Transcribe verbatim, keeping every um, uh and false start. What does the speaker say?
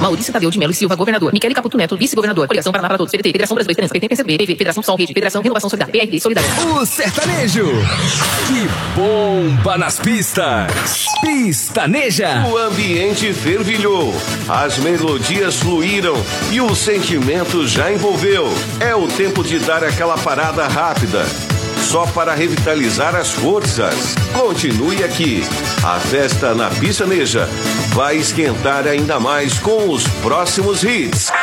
Maurício Tadeu de Melo e Silva, governador. Michele Caputo Neto, vice-governador. Coligação Paraná para Todos, P D T, Federação Brasileira de Esperança, P T, P C B, P V, Federação Sol, Rede, Federação Renovação Solidária, P R D, Solidariedade. O sertanejo que bomba nas pistas. Pistaneja. O ambiente fervilhou, as melodias fluíram e o sentimento já envolveu. É o tempo de dar aquela parada rápida, só para revitalizar as forças. Continue aqui. A festa na Pistaneja vai esquentar ainda mais com os próximos hits.